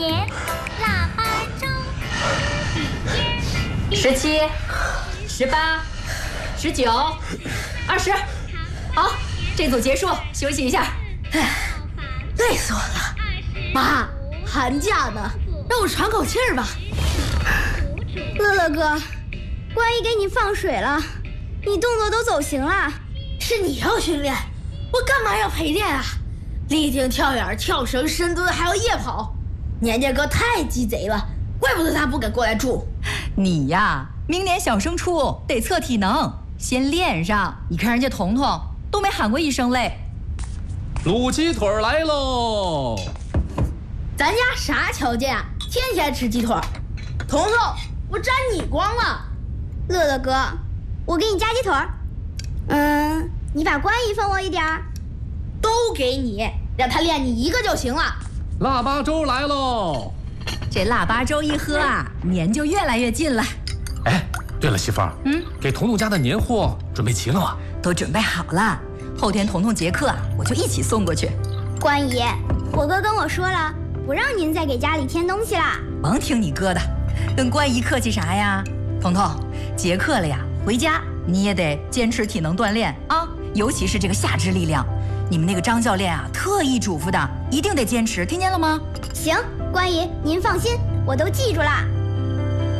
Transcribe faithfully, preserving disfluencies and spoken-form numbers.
年腊八粥。 十七、十八、十九、二十，好，这组结束，休息一下。 哎，累死我了！妈，寒假呢，让我喘口气儿吧。 乐乐哥，关姨给你放水了，你动作都走形了。 是你要训练，我干嘛要陪练啊？立定、跳远、跳绳、深蹲，还要夜跑。年年哥太鸡贼了，怪不得他不敢过来住。 你呀，明年小升初得测体能，先练上。你看人家彤彤都没喊过一声累。 卤鸡腿来喽！ 咱家啥条件啊？天天吃鸡腿。彤彤，我沾你光了。 乐乐哥，我给你加鸡腿。嗯，你把关姨分我一点儿。 都给你，让他练你一个就行了。 腊八粥来喽！ 这腊八粥一喝啊，年就越来越近了。 哎，对了，媳妇儿，嗯，给彤彤家的年货准备齐了吗？ 都准备好了，后天彤彤结课啊，我就一起送过去。 关姨，我哥跟我说了，不让您再给家里添东西啦。 甭听你哥的，跟关姨客气啥呀？彤彤，结课了呀，回家你也得坚持体能锻炼啊，尤其是这个下肢力量。你们那个张教练啊，特意嘱咐的，一定得坚持，听见了吗？ 行，关姨您放心，我都记住啦。